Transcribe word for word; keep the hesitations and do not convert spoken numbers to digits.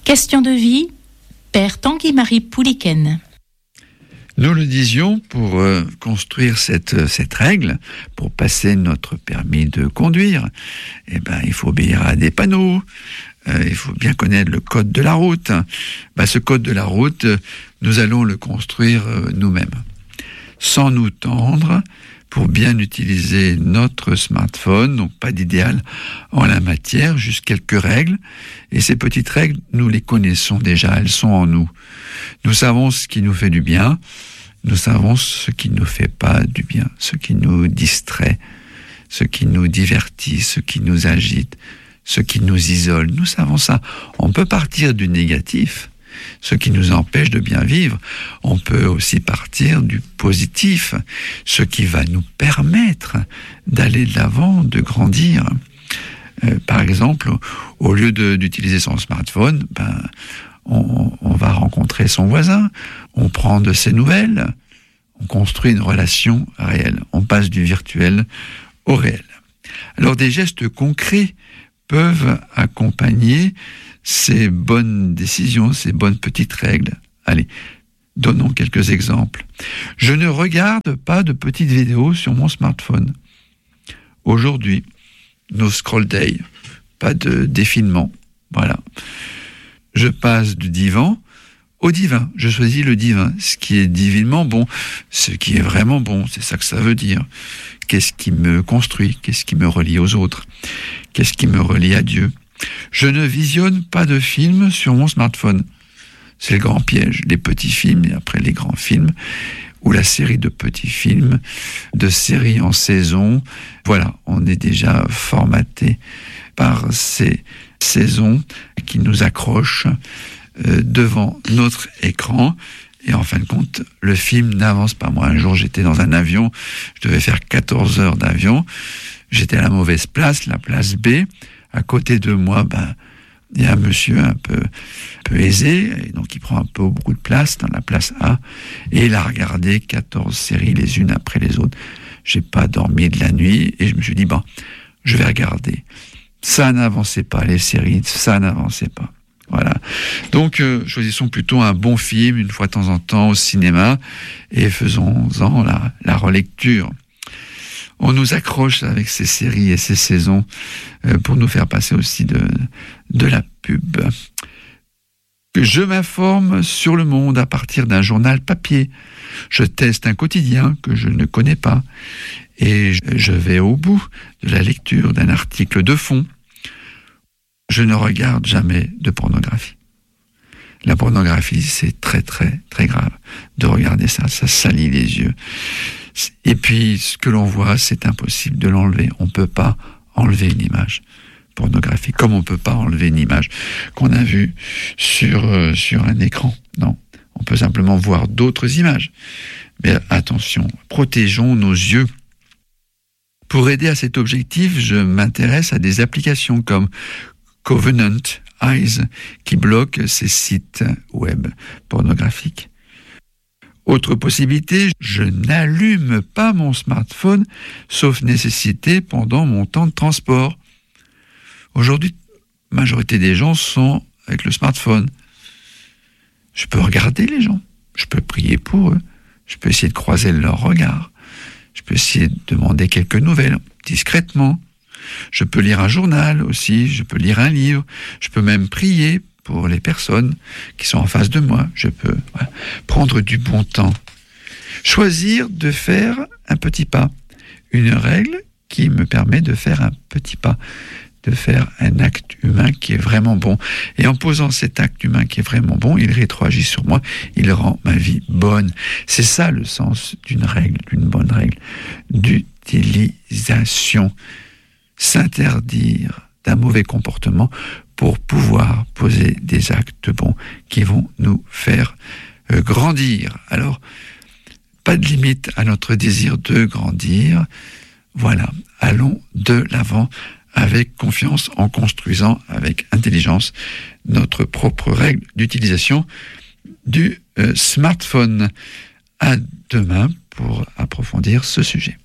Question de vie, Père Tanguy-Marie Pouliken. Nous le disions, pour euh, construire cette, cette règle, pour passer notre permis de conduire, eh ben, il faut obéir à des panneaux, euh, il faut bien connaître le code de la route. Ben, ce code de la route, nous allons le construire euh, nous-mêmes, sans nous tendre, pour bien utiliser notre smartphone. Donc pas d'idéal en la matière, juste quelques règles. Et ces petites règles, nous les connaissons déjà, elles sont en nous. Nous savons ce qui nous fait du bien, nous savons ce qui ne nous fait pas du bien, ce qui nous distrait, ce qui nous divertit, ce qui nous agite, ce qui nous isole. Nous savons ça. On peut partir du négatif, ce qui nous empêche de bien vivre. On peut aussi partir du positif, ce qui va nous permettre d'aller de l'avant, de grandir. Euh, par exemple, au lieu de, d'utiliser son smartphone, ben, on, on va rencontrer son voisin, on prend de ses nouvelles, on construit une relation réelle. On passe du virtuel au réel. Alors des gestes concrets peuvent accompagner ces bonnes décisions, ces bonnes petites règles. Allez, donnons quelques exemples. Je ne regarde pas de petites vidéos sur mon smartphone. Aujourd'hui, no scroll day, pas de défilement. Voilà. Je passe du divan au divin. Je choisis le divin. Ce qui est divinement bon, ce qui est vraiment bon, c'est ça que ça veut dire. Qu'est-ce qui me construit? Qu'est-ce qui me relie aux autres? Qu'est-ce qui me relie à Dieu? Je ne visionne pas de films sur mon smartphone. C'est le grand piège. Les petits films et après les grands films, ou la série de petits films, de séries en saison. Voilà, on est déjà formaté par ces saisons qui nous accrochent euh, devant notre écran. Et en fin de compte, le film n'avance pas. Moi, un jour, j'étais dans un avion, je devais faire quatorze heures d'avion. J'étais à la mauvaise place, la place B. À côté de moi, ben, il y a un monsieur un peu, un peu aisé, et donc il prend un peu beaucoup de place dans la place A, et il a regardé quatorze séries les unes après les autres. J'ai pas dormi de la nuit, et je me suis dit, bon, je vais regarder. Ça n'avançait pas, les séries, ça n'avançait pas. Voilà. Donc, euh, choisissons plutôt un bon film, une fois de temps en temps, au cinéma, et faisons-en la, la relecture. On nous accroche avec ces séries et ces saisons euh, pour nous faire passer aussi de, de la pub. Je m'informe sur le monde à partir d'un journal papier. Je teste un quotidien que je ne connais pas et je vais au bout de la lecture d'un article de fond. Je ne regarde jamais de pornographie. La pornographie, c'est très très très grave de regarder ça, ça salit les yeux. Et puis, ce que l'on voit, c'est impossible de l'enlever. On ne peut pas enlever une image pornographique, comme on ne peut pas enlever une image qu'on a vue sur, euh, sur un écran. Non, on peut simplement voir d'autres images. Mais attention, protégeons nos yeux. Pour aider à cet objectif, je m'intéresse à des applications comme Covenant Eyes, qui bloquent ces sites web pornographiques. Autre possibilité, je n'allume pas mon smartphone, sauf nécessité, pendant mon temps de transport. Aujourd'hui, la majorité des gens sont avec le smartphone. Je peux regarder les gens, je peux prier pour eux, je peux essayer de croiser leur regard, je peux essayer de demander quelques nouvelles, discrètement. Je peux lire un journal aussi, je peux lire un livre, je peux même prier pour les personnes qui sont en face de moi. Je peux voilà, prendre du bon temps. Choisir de faire un petit pas. Une règle qui me permet de faire un petit pas, de faire un acte humain qui est vraiment bon. Et en posant cet acte humain qui est vraiment bon, il rétroagit sur moi, il rend ma vie bonne. C'est ça le sens d'une règle, d'une bonne règle, d'utilisation. S'interdire d'un mauvais comportement pour pouvoir poser des actes bons qui vont nous faire euh, grandir. Alors, pas de limite à notre désir de grandir. Voilà, allons de l'avant avec confiance en construisant avec intelligence notre propre règle d'utilisation du euh, smartphone. À demain pour approfondir ce sujet.